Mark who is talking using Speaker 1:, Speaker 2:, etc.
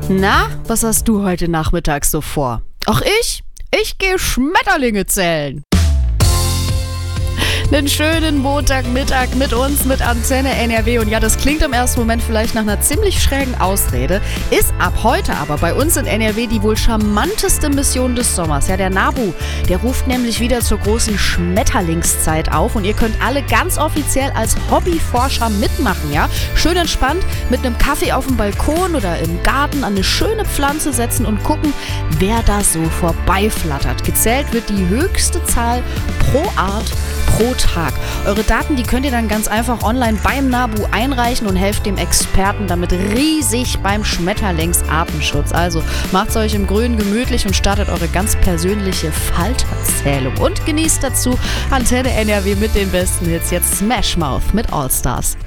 Speaker 1: Na, was hast du heute Nachmittag so vor? Ach, ich gehe Schmetterlinge zählen. Einen schönen Montagmittag mit uns, mit Antenne NRW. Und ja, das klingt im ersten Moment vielleicht nach einer ziemlich schrägen Ausrede, ist ab heute aber bei uns in NRW die wohl charmanteste Mission des Sommers. Ja, der NABU, der ruft nämlich wieder zur großen Schmetterlingszeit auf und ihr könnt alle ganz offiziell als Hobbyforscher mitmachen, ja? Schön entspannt mit einem Kaffee auf dem Balkon oder im Garten an eine schöne Pflanze setzen und gucken, wer da so vorbeiflattert. Gezählt wird die höchste Zahl pro Art pro Tag. Eure Daten, die könnt ihr dann ganz einfach online beim NABU einreichen und helft dem Experten damit riesig beim Schmetterlingsartenschutz. Also macht's euch im Grünen gemütlich und startet eure ganz persönliche Falterzählung. Und genießt dazu Antenne NRW mit den besten Hits. Jetzt Smash Mouth mit All Stars.